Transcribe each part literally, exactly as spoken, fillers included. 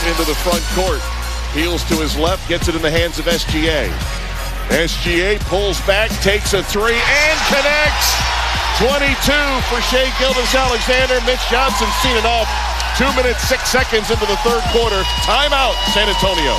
into the front court. Heels to his left, gets it in the hands of S G A. S G A pulls back, takes a three, and connects. twenty-two for Shai Gilgeous-Alexander. Mitch Johnson's seen it off. Two minutes, six seconds into the third quarter. Timeout, San Antonio.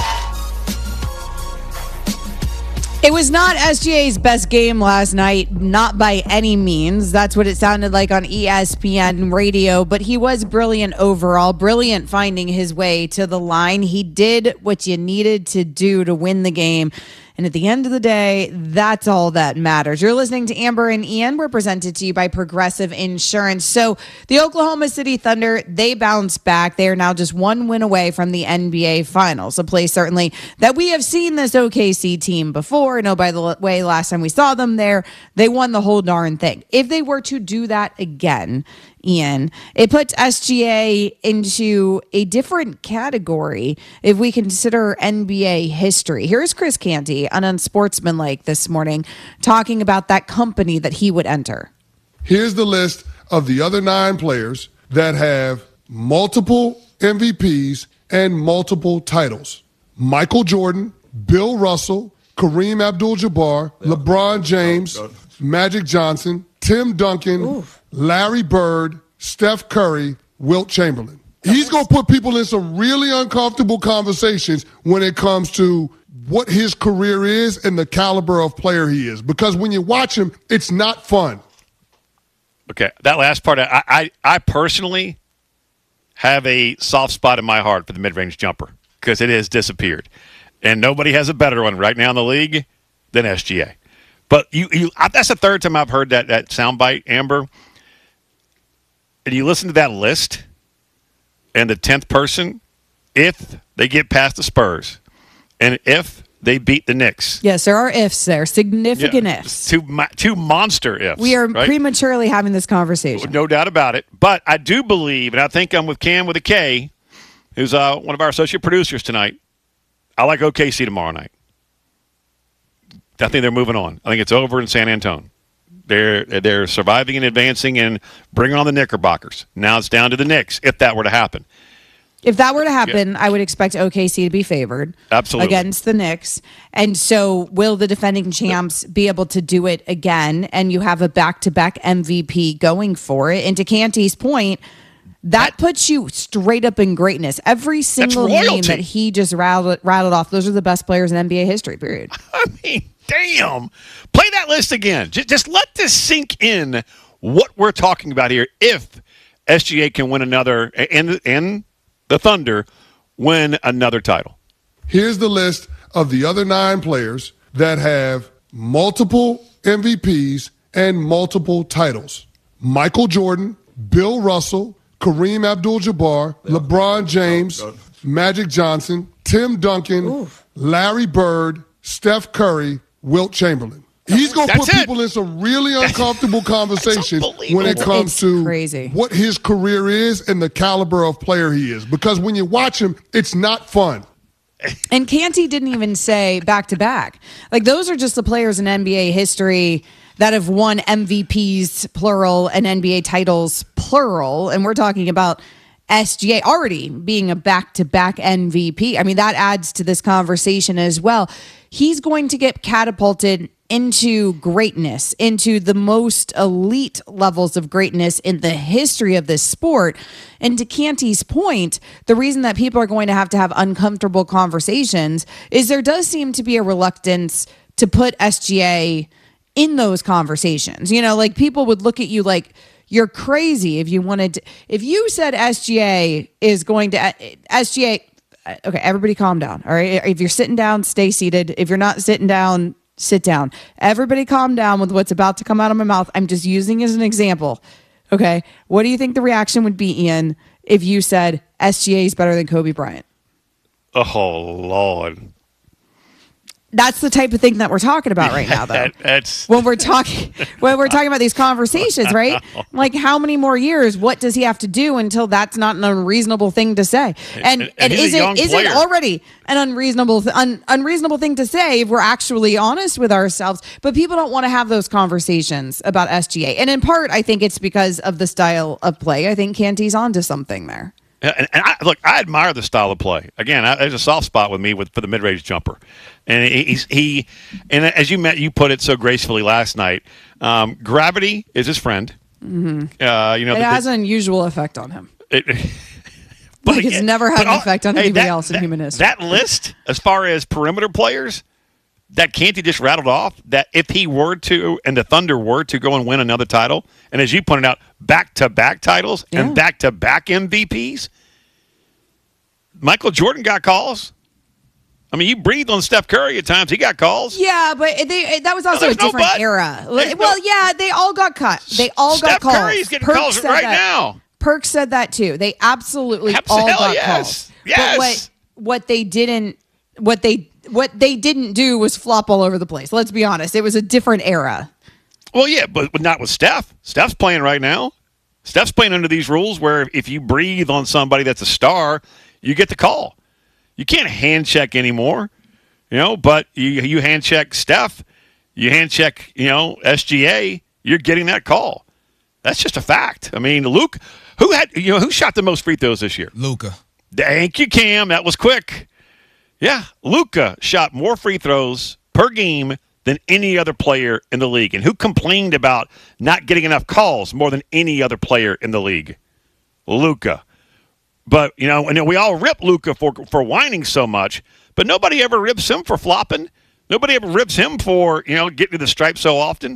It was not S G A's best game last night, not by any means. That's what it sounded like on E S P N radio, but he was brilliant overall, brilliant finding his way to the line. He did what you needed to do to win the game. And at the end of the day, that's all that matters. You're listening to Amber and Ian. We're presented to you by Progressive Insurance. So the Oklahoma City Thunder, they bounced back. They are now just one win away from the N B A Finals, a place certainly that we have seen this O K C team before. And oh, by the way, last time we saw them there, they won the whole darn thing. If they were to do that again, Ian, it puts S G A into a different category if we consider N B A history. Here's Chris Canty on Unsportsmanlike this morning talking about that company that he would enter. Here's the list of the other nine players that have multiple M V Ps and multiple titles. Michael Jordan, Bill Russell, Kareem Abdul-Jabbar, LeBron James, Magic Johnson, Tim Duncan, Oof. Larry Bird, Steph Curry, Wilt Chamberlain. He's going to put people in some really uncomfortable conversations when it comes to what his career is and the caliber of player he is. Because when you watch him, it's not fun. Okay, that last part, I, I, I personally have a soft spot in my heart for the mid-range jumper because it has disappeared. And nobody has a better one right now in the league than S G A. But you, you that's the third time I've heard that, that soundbite, Amber. And you listen to that list, and the tenth person, if they get past the Spurs, and if they beat the Knicks. Yes, there are ifs there, significant yeah, ifs. Two, two monster ifs. We are right? prematurely having this conversation. No doubt about it. But I do believe, and I think I'm with Cam with a K, who's uh, one of our associate producers tonight. I like O K C tomorrow night. I think they're moving on. I think it's over in San Antonio. They're they're surviving and advancing and bringing on the Knickerbockers. Now it's down to the Knicks if that were to happen. If that were to happen, yeah. I would expect O K C to be favored Absolutely. against the Knicks. And so will the defending champs be able to do it again? And you have a back-to-back M V P going for it. And to Canty's point, that puts you straight up in greatness. Every single name that he just rattled, rattled off, those are the best players in N B A history, period. I mean, damn. Play that list again. Just, just let this sink in what we're talking about here. If S G A can win another, and, and the Thunder win another title. Here's the list of the other nine players that have multiple M V Ps and multiple titles. Michael Jordan, Bill Russell, Kareem Abdul-Jabbar, LeBron James, Magic Johnson, Tim Duncan, Oof. Larry Bird, Steph Curry, Wilt Chamberlain. He's going to put people in some really uncomfortable conversations when it comes it's to crazy. what his career is and the caliber of player he is. Because when you watch him, it's not fun. And Canty didn't even say back-to-back. Like, those are just the players in N B A history that have won M V Ps, plural, and N B A titles, plural. And we're talking about S G A already being a back-to-back M V P. I mean, that adds to this conversation as well. He's going to get catapulted into greatness, into the most elite levels of greatness in the history of this sport. And to Canty's point, the reason that people are going to have to have uncomfortable conversations is there does seem to be a reluctance to put S G A in those conversations. You know, like, people would look at you like you're crazy if you wanted to, if you said S G A is going to, S G A, okay, everybody calm down, all right? If you're sitting down, stay seated. If you're not sitting down, sit down. Everybody calm down with what's about to come out of my mouth. I'm just using as an example, okay? What do you think the reaction would be, Ian, if you said S G A is better than Kobe Bryant? Oh, Lord. That's the type of thing that we're talking about right now, though. that, that's when we're talking when we're talking about these conversations, right? Like, how many more years? What does he have to do until that's not an unreasonable thing to say? And and, and, and is it is it already an unreasonable un, unreasonable thing to say if we're actually honest with ourselves? But people don't want to have those conversations about S G A, and in part, I think it's because of the style of play. I think Canty's onto something there. And, and I, look, I admire the style of play. Again, I, there's a soft spot with me with for the mid-range jumper, and he's he. And as you met, you put it so gracefully last night. Um, gravity is his friend. Mm-hmm. Uh, you know, it the, has an unusual effect on him. It, but like it's again, never had an all, effect on hey, anybody that, else in that, human history. That list, as far as perimeter players, that Canty just rattled off. That if he were to, and the Thunder were to go and win another title, and as you pointed out, back-to-back titles yeah. and back-to-back M V Ps. Michael Jordan got calls. I mean, you breathed on Steph Curry at times. He got calls. Yeah, but they, that was also no, a different no era. There's well, no, yeah, they all got cut. They all Steph got calls. Curry's getting Perk calls right that. now. Perk said that too. They absolutely Absolutely, all got yes. calls. Yes. But what what they didn't what they what they didn't do was flop all over the place. Let's be honest. It was a different era. Well, yeah, but not with Steph. Steph's playing right now. Steph's playing under these rules where if you breathe on somebody that's a star, you get the call. You can't hand check anymore, you know, but you you hand check Steph, you hand check, you know, S G A, you're getting that call. That's just a fact. I mean, Luke, who had, you know, who shot the most free throws this year? Luka. Thank you, Cam. That was quick. Yeah, Luka shot more free throws per game than any other player in the league. And who complained about not getting enough calls more than any other player in the league? Luka. But, you know, and we all rip Luka for for whining so much, but nobody ever rips him for flopping. Nobody ever rips him for, you know, getting to the stripe so often.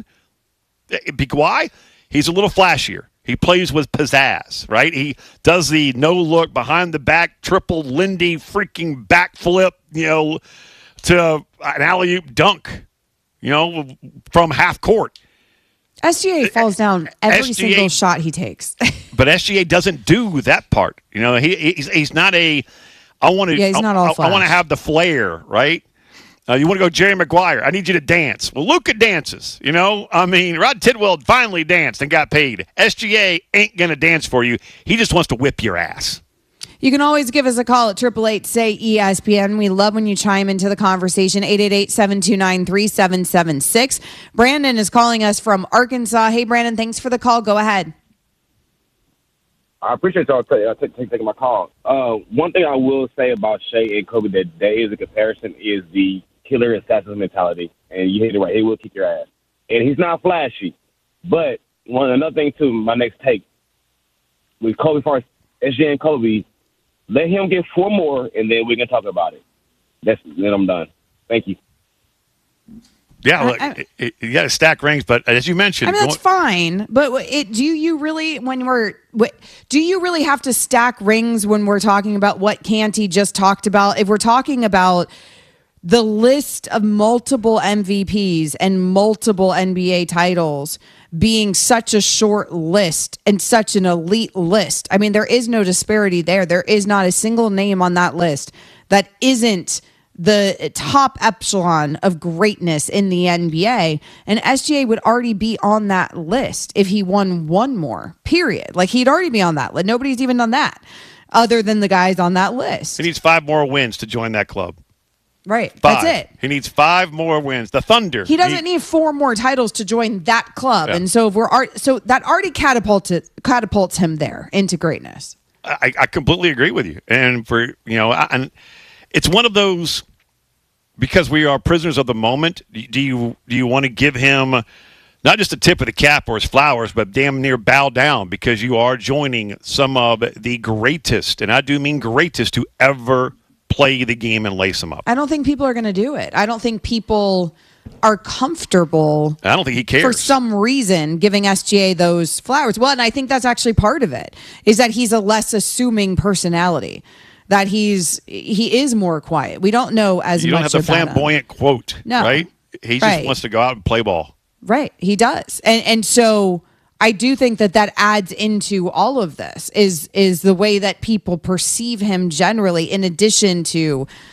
Why? He's a little flashier. He plays with pizzazz, right? He does the no-look, behind-the-back, triple Lindy freaking backflip, you know, to an alley-oop dunk, you know, from half court. S G A falls down every S G A, single shot he takes. But S G A doesn't do that part. You know, he he's, he's not a. I want to. Yeah, he's not all I, flash. I want to have the flair, right? Uh, you want to go Jerry Maguire? I need you to dance. Well, Luka dances. You know, I mean, Rod Tidwell finally danced and got paid. S G A ain't gonna dance for you. He just wants to whip your ass. You can always give us a call at eight eight eight, S A Y, E S P N. We love when you chime into the conversation, eight eight eight, seven two nine, three seven seven six. Brandon is calling us from Arkansas. Hey, Brandon, thanks for the call. Go ahead. I appreciate y'all t- t- t- taking my call. Uh, one thing I will say about Shea and Kobe that there is a comparison is the killer assassin mentality. And you hit it right. He will kick your ass. And he's not flashy. But one another thing, too, my next take, with Kobe, as far as S G A and Kobe, let him get four more, and then we can talk about it. That's then I'm done. Thank you. Yeah, look, I, I, it, you got to stack rings, but as you mentioned, I mean, that's going, fine. But it, do you really, when we're, what, do you really have to stack rings when we're talking about what Canty just talked about? If we're talking about the list of multiple M V Ps and multiple N B A titles being such a short list and such an elite list. I mean, there is no disparity there. There is not a single name on that list that isn't the top echelon of greatness in the N B A. And S G A would already be on that list if he won one more, period. Like, he'd already be on that list. Nobody's even done that other than the guys on that list. he needs five more wins to join that club. Right. Five. That's it. He needs five more wins. The Thunder. He doesn't need four more titles to join that club. Yeah. And so if we're art, so that already catapulted catapults him there into greatness. I, I completely agree with you. And for, you know, I, and it's one of those, because we are prisoners of the moment. Do you do you want to give him not just a tip of the cap or his flowers, but damn near bow down, because you are joining some of the greatest, and I do mean greatest, to ever play the game and lace them up. I don't think people are going to do it. I don't think people are comfortable. I don't think he cares. For some reason, giving S G A those flowers. Well, and I think that's actually part of it, is that he's a less assuming personality, that he's he is more quiet. We don't know as you much don't have the about flamboyant him. quote, No. right? He just Right. wants to go out and play ball. Right, he does. And and so I do think that that adds into all of this is is the way that people perceive him generally, in addition to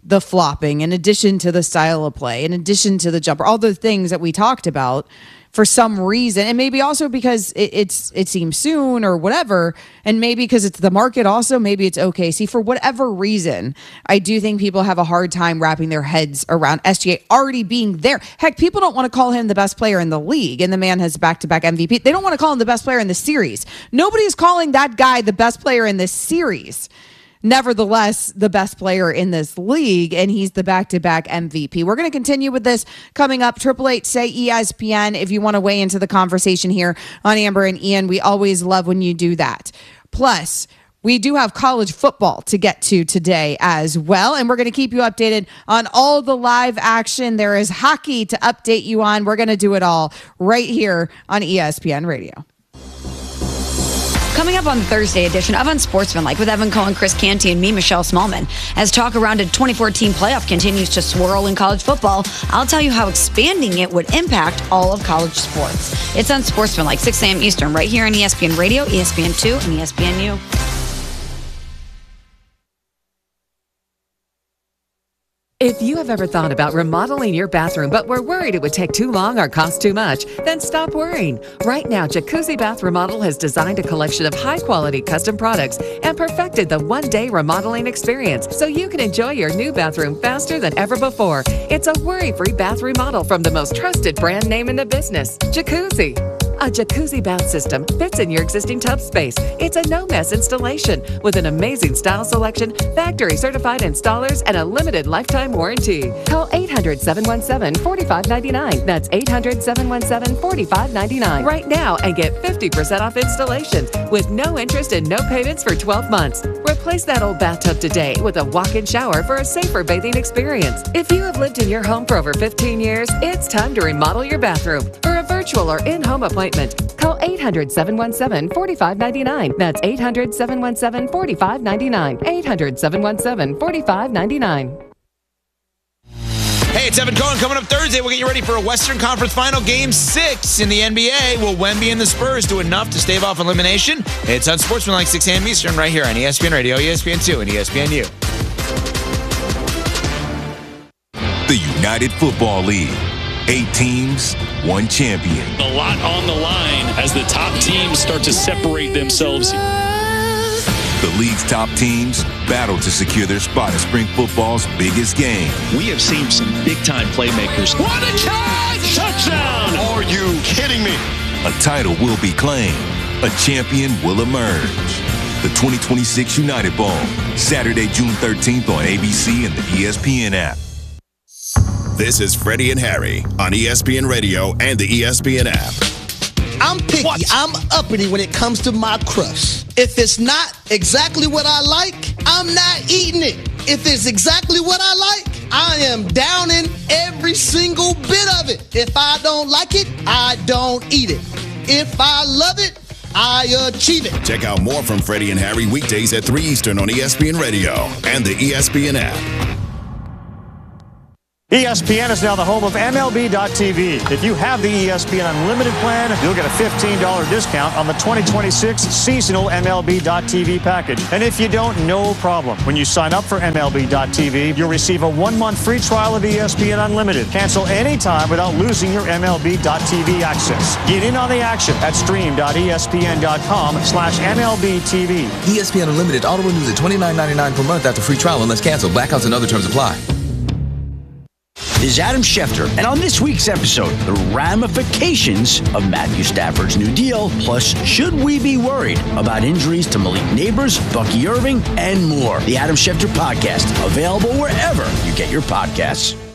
the flopping, in addition to the style of play, in addition to the jumper, all the things that we talked about, for some reason, and maybe also because it, it's it seems soon or whatever, and maybe because it's the market also, maybe it's O K C. For whatever reason, I do think people have a hard time wrapping their heads around S G A already being there. Heck, people don't want to call him the best player in the league, and the man has back-to-back M V P. They don't want to call him the best player in the series. Nobody is calling that guy the best player in this series. Nevertheless, the best player in this league, and he's the back-to-back M V P. We're going to continue with this coming up. Triple Eight say E S P N if you want to weigh into the conversation here on Amber and Ian. We always love when you do that. Plus, we do have college football to get to today as well, and we're going to keep you updated on all the live action. There is hockey to update you on. We're going to do it all right here on E S P N Radio. Coming up on the Thursday edition of Unsportsmanlike with Evan Cohen, Chris Canty, and me, Michelle Smallman. As talk around a twenty fourteen playoff continues to swirl in college football, I'll tell you how expanding it would impact all of college sports. It's Unsportsmanlike, six a.m. Eastern, right here on E S P N Radio, E S P N two, and E S P N U. If you have ever thought about remodeling your bathroom but were worried it would take too long or cost too much, then stop worrying. Right now, Jacuzzi Bath Remodel has designed a collection of high-quality custom products and perfected the one-day remodeling experience so you can enjoy your new bathroom faster than ever before. It's a worry-free bath remodel from the most trusted brand name in the business, Jacuzzi. A jacuzzi bath system fits in your existing tub space. It's a no-mess installation with an amazing style selection, factory-certified installers, and a limited lifetime warranty. Call eight hundred, seven one seven, four five nine nine. That's eight hundred, seven one seven, four five nine nine right now and get fifty percent off installations with no interest and no payments for twelve months. Replace that old bathtub today with a walk-in shower for a safer bathing experience. If you have lived in your home for over fifteen years, it's time to remodel your bathroom. For a virtual or in-home appointment, call eight hundred, seven one seven, four five nine nine. That's eight hundred, seven one seven, four five nine nine. eight hundred, seven one seven, four five nine nine. Hey, it's Evan Cohen. Coming up Thursday, we'll get you ready for a Western Conference Final Game six in the N B A. Will Wemby and the Spurs do enough to stave off elimination? It's Unsportsmanlike, six a.m. Eastern, right here on E S P N Radio, E S P N two, and E S P N U. The United Football League. Eight teams, one champion. A lot on the line as the top teams start to separate themselves. The league's top teams battle to secure their spot in spring football's biggest game. We have seen some big-time playmakers. What a catch! Touchdown! Are you kidding me? A title will be claimed. A champion will emerge. The twenty twenty-six United Bowl, Saturday, June thirteenth on A B C and the E S P N app. This is Freddie and Harry on E S P N Radio and the E S P N app. I'm picky. What? I'm uppity when it comes to my crust. If it's not exactly what I like, I'm not eating it. If it's exactly what I like, I am downing every single bit of it. If I don't like it, I don't eat it. If I love it, I achieve it. Check out more from Freddie and Harry weekdays at three Eastern on E S P N Radio and the E S P N app. E S P N is now the home of M L B dot T V. If you have the E S P N Unlimited plan, you'll get a fifteen dollars discount on the twenty twenty-six seasonal M L B dot T V package. And if you don't, no problem. When you sign up for M L B dot T V, you'll receive a one-month free trial of E S P N Unlimited. Cancel anytime without losing your M L B dot T V access. Get in on the action at stream dot E S P N dot com slash M L B T V. E S P N Unlimited auto renews at twenty-nine ninety-nine per month after free trial unless canceled. Blackouts and other terms apply. This is Adam Schefter, and on this week's episode, the ramifications of Matthew Stafford's new deal, plus should we be worried about injuries to Malik Neighbors, Bucky Irving, and more. The Adam Schefter Podcast, available wherever you get your podcasts.